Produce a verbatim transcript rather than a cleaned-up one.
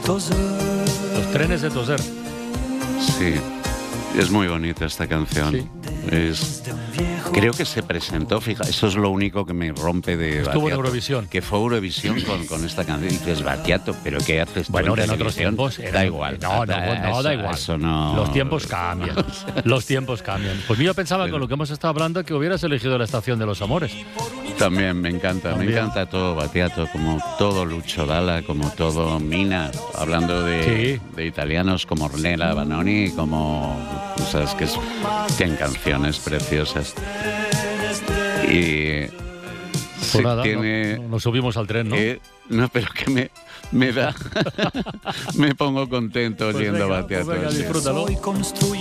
Los trenes de Toser. Sí, es muy bonita esta canción. Sí. Es, creo que se presentó, fija, eso es lo único que me rompe de Estuvo en Battiato, Eurovisión. que fue Eurovisión con, con esta canción. Y dices, Battiato, ¿pero qué haces tú Bueno, en en otros televisión? tiempos era- Da igual. No, no, no, eso, da igual. Eso no... Los tiempos cambian. Los tiempos cambian. Pues yo pensaba con lo que hemos estado hablando que hubieras elegido La Estación de los Amores. También me encanta, También. me encanta todo Battiato, como todo Lucio Dalla, como todo Mina, hablando de, Sí. de italianos como Ornella Vanoni, como, o sea, es que es, tienen canciones preciosas. Y Pues sí, nada, tiene... no- no- nos subimos al tren, ¿no? eh, no, pero que me, me da, me pongo contento Pues oyendo venga, Battiato. pues venga, sí. disfrútalo.